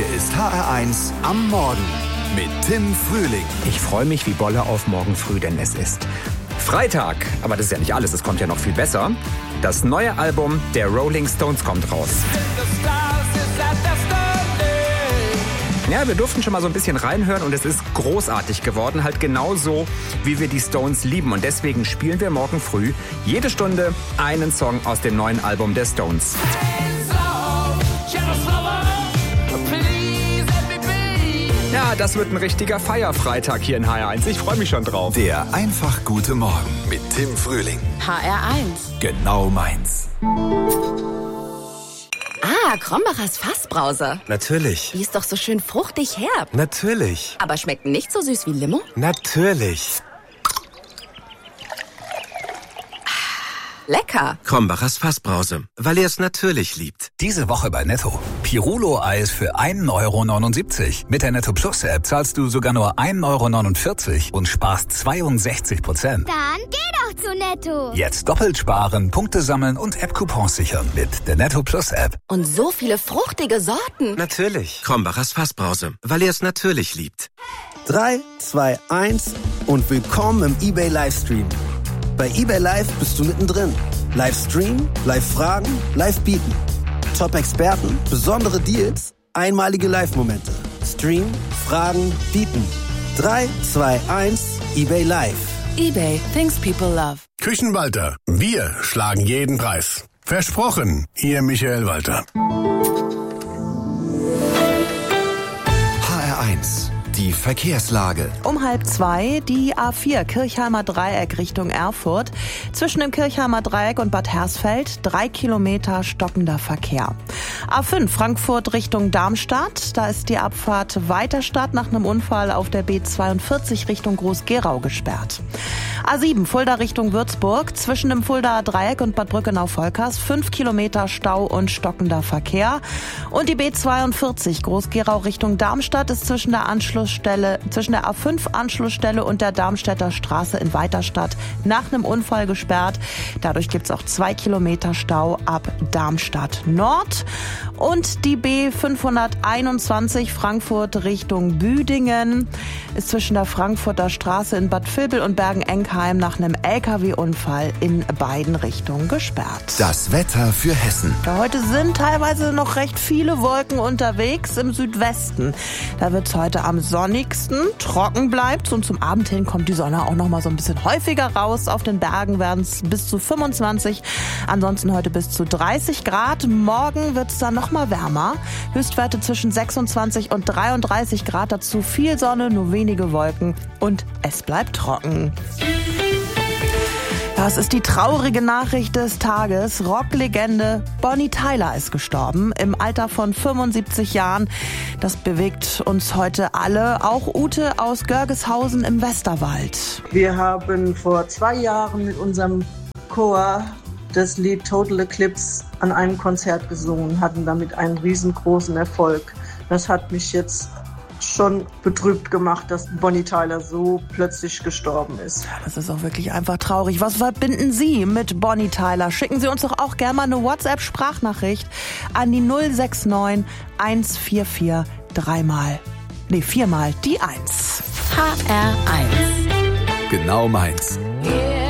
Hier ist HR1 am Morgen mit Tim Frühling. Ich freue mich wie Bolle auf morgen früh, denn es ist Freitag. Aber das ist ja nicht alles, es kommt ja noch viel besser. Das neue Album der Rolling Stones kommt raus. Ja, wir durften schon mal so ein bisschen reinhören und es ist großartig geworden, halt genauso, wie wir die Stones lieben. Und deswegen spielen wir morgen früh jede Stunde einen Song aus dem neuen Album der Stones. Ja, das wird ein richtiger Feierfreitag hier in HR1. Ich freue mich schon drauf. Der einfach gute Morgen mit Tim Frühling. HR1. Genau meins. Ah, Krombachers Fassbrause. Natürlich. Die ist doch so schön fruchtig herb. Natürlich. Aber schmeckt nicht so süß wie Limo? Natürlich. Lecker. Krombachers Fassbrause, weil er es natürlich liebt. Diese Woche bei Netto. Pirulo-Eis für 1,79 €. Mit der Netto Plus App zahlst du sogar nur 1,49 € und sparst 62%. Dann geh doch zu Netto. Jetzt doppelt sparen, Punkte sammeln und App-Coupons sichern mit der Netto Plus App. Und so viele fruchtige Sorten. Natürlich. Krombachers Fassbrause, weil er es natürlich liebt. 3, 2, 1 und willkommen im eBay Livestream. Bei eBay Live bist du mittendrin. Livestream, Live-Fragen, Live-Bieten. Top-Experten, besondere Deals, einmalige Live-Momente. Stream, Fragen, Bieten. 3, 2, 1, eBay Live. eBay, things people love. Küchenwalter, wir schlagen jeden Preis. Versprochen, Ihr Michael Walter. HR1, die Verkehrslage. Um 1:30 die A4 Kirchheimer Dreieck Richtung Erfurt. Zwischen dem Kirchheimer Dreieck und Bad Hersfeld 3 Kilometer stockender Verkehr. A5 Frankfurt Richtung Darmstadt. Da ist die Abfahrt Weiterstadt nach einem Unfall auf der B42 Richtung Groß-Gerau gesperrt. A7 Fulda Richtung Würzburg. Zwischen dem Fuldaer Dreieck und Bad Brückenau-Volkers 5 Kilometer Stau und stockender Verkehr. Und die B42 Groß-Gerau Richtung Darmstadt ist zwischen der A5 Anschlussstelle und der Darmstädter Straße in Weiterstadt nach einem Unfall gesperrt. Dadurch gibt es auch 2 Kilometer Stau ab Darmstadt Nord. Und die B521 Frankfurt Richtung Büdingen ist zwischen der Frankfurter Straße in Bad Vilbel und Bergen-Enkheim nach einem LKW-Unfall in beiden Richtungen gesperrt. Das Wetter für Hessen. Ja, heute sind teilweise noch recht viele Wolken unterwegs im Südwesten. Da wird es heute am sonnigsten, trocken bleibt und zum Abend hin kommt die Sonne auch noch mal so ein bisschen häufiger raus. Auf den Bergen werden es bis zu 25, ansonsten heute bis zu 30 Grad. Morgen wird es dann noch mal wärmer. Höchstwerte zwischen 26 und 33 Grad, dazu viel Sonne, nur wenige Wolken und es bleibt trocken. Das ist die traurige Nachricht des Tages. Rocklegende Bonnie Tyler ist gestorben im Alter von 75 Jahren. Das bewegt uns heute alle, auch Ute aus Görgeshausen im Westerwald. Wir haben vor 2 Jahren mit unserem Chor das Lied Total Eclipse an einem Konzert gesungen, hatten damit einen riesengroßen Erfolg. Das hat mich jetzt schon betrübt gemacht, dass Bonnie Tyler so plötzlich gestorben ist. Ja, das ist auch wirklich einfach traurig. Was verbinden Sie mit Bonnie Tyler? Schicken Sie uns doch auch gerne mal eine WhatsApp-Sprachnachricht an die 069 144 4 mal die 1. HR1. Genau meins. Yeah.